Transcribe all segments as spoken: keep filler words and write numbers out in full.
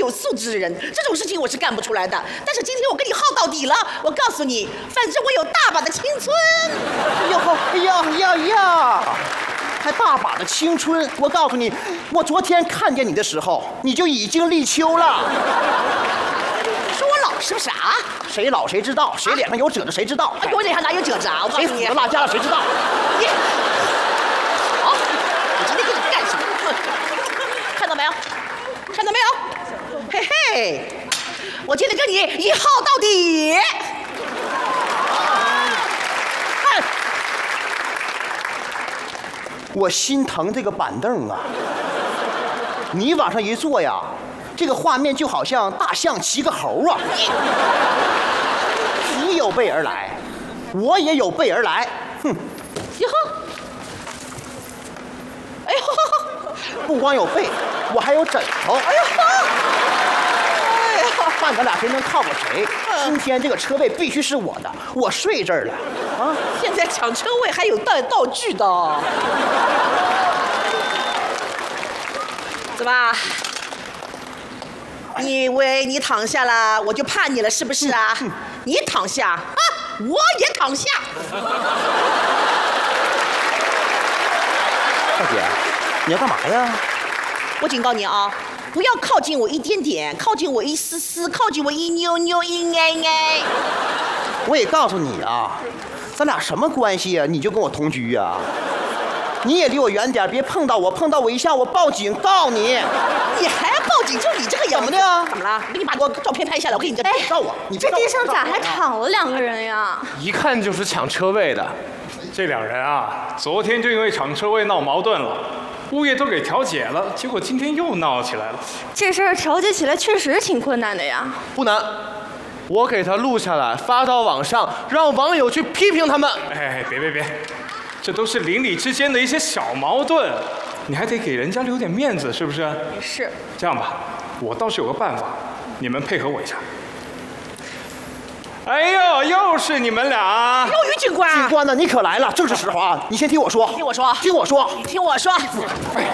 有素质的人，这种事情我是干不出来的。但是今天我跟你耗到底了，我告诉你，反正我有大把的青春。 哟呵，哎呀呀呀！还大把的青春，我告诉你，我昨天看见你的时候，你就已经立秋了。 你说我老是不是啊？ 谁老谁知道，谁脸上有褶子谁知道。 哎，我脸上哪有褶子啊？我告诉你， 谁死了落家了谁知道？ 你好，我今天跟你干什么？看到没有？看到没有？嘿嘿，我今天跟你一耗到底。看。 我心疼这个板凳啊！你往上一坐呀，这个画面就好像大象骑个猴啊！你有备而来，我也有备而来。哼！ 哟呵！哎呦！ 不光有被，我还有枕头。 哎呦！哎呀！ 看咱俩谁能靠过谁。今天这个车位必须是我的，我睡这儿了。啊！ 现在抢车位还有带道具的。怎么？你以为你躺下了，我就怕你了是不是啊？你躺下啊，我也躺下。 大姐，你要干嘛呀？ 我警告你啊，不要靠近我一点点，靠近我一丝丝，靠近我一妞妞一挨挨。 我也告诉你啊，咱俩什么关系啊？你就跟我同居啊？你也离我远点，别碰到我，碰到我一下我报警告你。 你还报警？就你这个样子。 怎么的？ 怎么了？我给你把我照片拍下来，我给你这哎，告我！你这地上咋还躺了两个人呀？ 一看就是抢车位的。 这两人啊，昨天就因为抢车位闹矛盾了，物业都给调解了，结果今天又闹起来了。 这事儿调解起来确实挺困难的呀。 不难，我给他录下来，发到网上，让网友去批评他们。 哎，别别别，这都是邻里之间的一些小矛盾，你还得给人家留点面子，是不是？ 是。 这样吧，我倒是有个办法，你们配合我一下。哎呦，又是你们俩！ 又于警官， 警官呢？你可来了，正是时候啊！你先听我说， 听我说， 听我说， 你听我说。 哎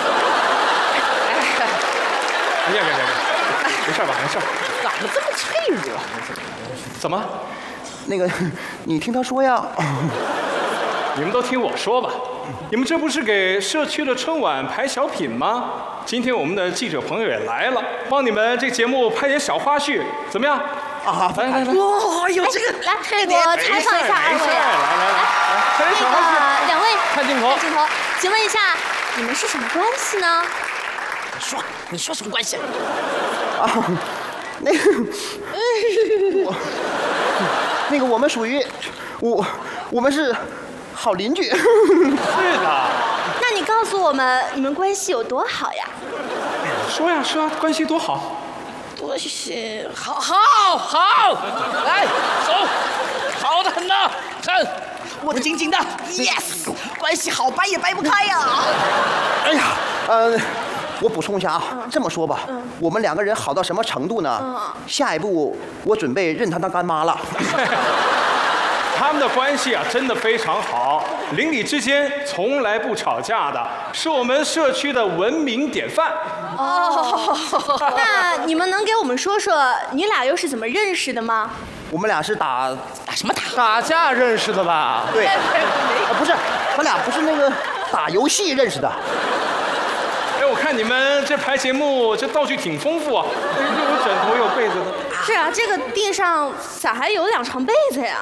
呀，别别别，没事吧？没事。 怎么这么脆弱？ 怎么？ 那个，你听他说呀。 你们都听我说吧，你们这不是给社区的春晚排小品吗？今天我们的记者朋友也来了，帮你们这节目拍点小花絮，怎么样？ 啊， 来来来， 哇，有这个， 来，我采访一下二位。 来来来，拍点小花絮。 那个两位， 看镜头， 看镜头，请问一下，你们是什么关系呢？ 说，你说什么关系？ 啊，那个，我，那个我们属于，我，我们是好邻居。是的。 那你告诉我们，你们关系有多好呀？ 说呀说呀，关系多好。 多谢，好，好，好，来，走，好的很呐，看，握得紧紧的 ，yes， 关系好掰也掰不开呀。 哎呀，呃。我补充一下啊，嗯、这么说吧，嗯、我们两个人好到什么程度呢？嗯、下一步我准备认她当干妈了。 他们的关系啊，真的非常好，邻里之间从来不吵架的，是我们社区的文明典范。 哦，那你们能给我们说说你俩又是怎么认识的吗？ 我们俩是打打什么打？ 打架认识的吧？ 对，啊不是，咱俩不是那个打游戏认识的。 哎，我看你们这排节目这道具挺丰富啊，又有枕头又有被子的。 是啊，这个地上咋还有两床被子呀？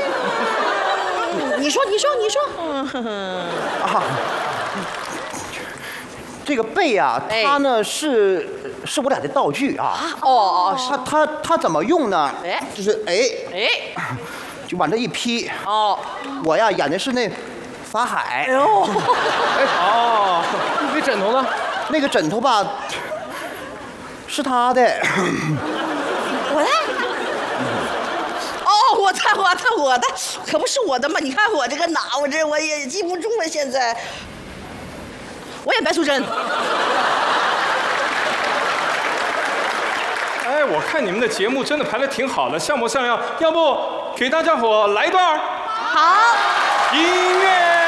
你说，你说，你说。嗯啊，这个被啊，它呢是是我俩的道具啊。 哦哦， 它它它怎么用呢？ 哎， 就是哎哎， 就往这一劈。 哦， 我呀演的是那法海。 哎呦， 哎哦，那枕头呢？ 那个枕头吧，是他的。 我的？哦，我的，我的，我的，可不是我的嘛！你看我这个脑，我这我也记不住了。现在，我演白素贞。 哎，我看你们的节目真的排得挺好的，像模像样。要不给大家伙来一段？ 好， 音乐。